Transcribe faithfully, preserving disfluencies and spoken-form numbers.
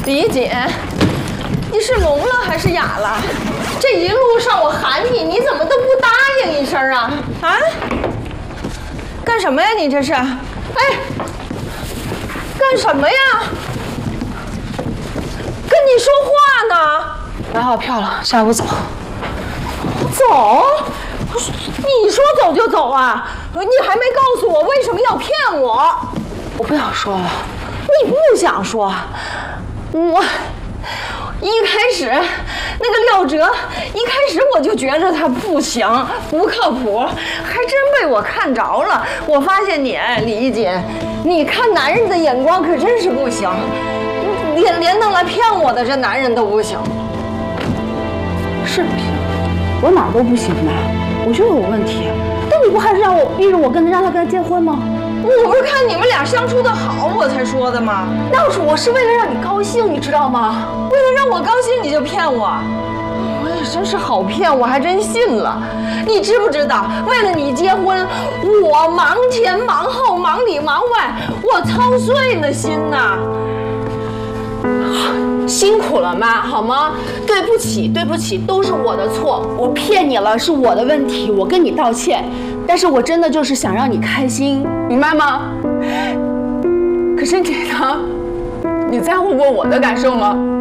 李锦，你是聋了还是哑了？这一路上我喊你，你怎么都不答应一声啊？啊？干什么呀？你这是？哎，干什么呀？跟你说话呢。 买好票了，下午走。 走？你说走就走啊？你还没告诉我为什么要骗我？ 我不想说了。 你不想说？我一开始那个廖哲，一开始我就觉着他不行，不靠谱，还真被我看着了。我发现你，李姐，你看男人的眼光可真是不行，连连弄来骗我的这男人都不行。 是不行，我哪都不行吧？我就有问题。但你不还是让我逼着我跟他让他跟他结婚吗？ 我不是看你们俩相处的好，我才说的吗？ 那是我是为了让你高兴，你知道吗？ 为了让我高兴你就骗我，我也真是好骗，我还真信了。你知不知道，为了你结婚，我忙前忙后，忙里忙外，我操碎了心呐。 辛苦了妈，好吗？对不起，对不起，都是我的错，我骗你了，是我的问题，我跟你道歉。但是我真的就是想让你开心，明白吗？可是你呢？你在乎过我的感受吗？